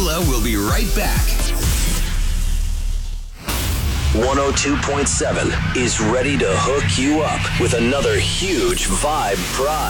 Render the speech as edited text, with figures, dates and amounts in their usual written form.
Hula will be right back. 102.7 is ready to hook you up with another huge Vibe Prize.